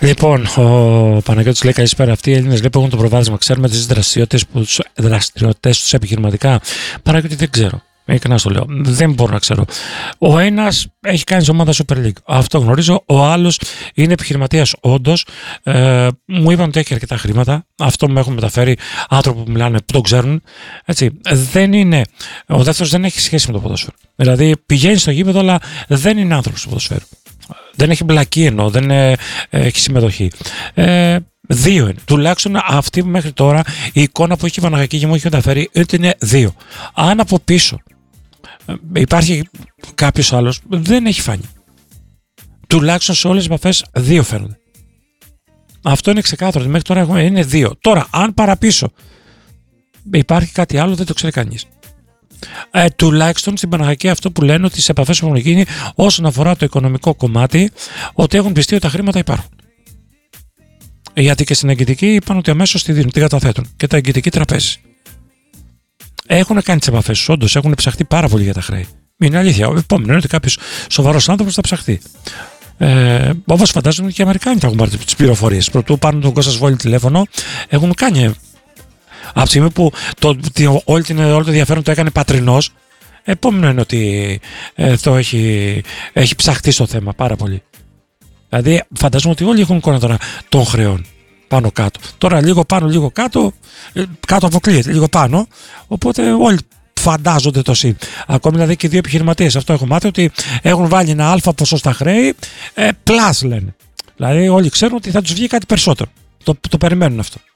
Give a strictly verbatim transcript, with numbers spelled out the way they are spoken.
Λοιπόν, ο Παναγιώτης λέει καλησπέρα. Αυτοί οι Έλληνες λέει που έχουν το προβάδισμα, ξέρουμε τις δραστηριότητες τους επιχειρηματικά. Παναγιώτη δεν ξέρω. Ειλικρινά στο λέω. Δεν μπορώ να ξέρω. Ο ένας έχει κάνει ομάδα Super League. Αυτό γνωρίζω. Ο άλλος είναι επιχειρηματίας όντως. Ε, μου είπαν ότι έχει αρκετά χρήματα. Αυτό μου έχουν μεταφέρει άνθρωποι που μιλάνε που το ξέρουν. Έτσι. Δεν είναι, ο δεύτερος δεν έχει σχέση με το ποδόσφαιρο. Δηλαδή πηγαίνει στο γήπεδο, αλλά δεν είναι άνθρωπος του ποδοσφαίρου. Δεν έχει μπλακεί ενώ, δεν ε, έχει συμμετοχή. Ε, δύο είναι. Τουλάχιστον αυτή που μέχρι τώρα η εικόνα που έχει η Παναχαϊκή και μου έχει μεταφέρει είναι δύο. Αν από πίσω υπάρχει κάποιος άλλος, δεν έχει φάνει. Τουλάχιστον σε όλες τις επαφές δύο φαίνονται. Αυτό είναι ξεκάθαρο. Μέχρι τώρα έχουμε, είναι δύο. Τώρα, αν παραπίσω υπάρχει κάτι άλλο, δεν το ξέρει κανείς. Ε, τουλάχιστον στην Παναχαϊκή αυτό που λένε ότι στις επαφές που έχουν γίνει όσον αφορά το οικονομικό κομμάτι, ότι έχουν πιστεί ότι τα χρήματα υπάρχουν. Γιατί και στην εγκυτική είπαν ότι αμέσως τη δίνουν, την καταθέτουν και τα εγκυτική τραπέζι. Έχουν κάνει τις επαφές τους, όντως έχουν ψαχτεί πάρα πολύ για τα χρέη. Είναι αλήθεια. Επόμενο είναι ότι κάποιος σοβαρός άνθρωπος θα ψαχτεί. Ε, όπως φαντάζομαι και οι Αμερικάνοι θα έχουν πάρει τις πληροφορίες. Πρωτού πάρουν τον Κώστα Σβόλη τηλέφωνο, έχουν κάνει. Από τη στιγμή που το, το, όλη την, όλο το ενδιαφέρον το έκανε πατρινός, επόμενο είναι ότι ε, το έχει, έχει ψαχτεί στο θέμα πάρα πολύ. Δηλαδή φαντάζομαι ότι όλοι έχουν εικόνα τώρα των χρεών πάνω κάτω. Τώρα λίγο πάνω, λίγο κάτω, κάτω αποκλείεται, λίγο πάνω. Οπότε όλοι φαντάζονται το συν. Ακόμη δηλαδή και οι δύο επιχειρηματίες. Αυτό έχω μάθει ότι έχουν βάλει ένα αλφα ποσό στα χρέη, ε, plus λένε. Δηλαδή όλοι ξέρουν ότι θα τους βγει κάτι περισσότερο. Το, το περιμένουν αυτό.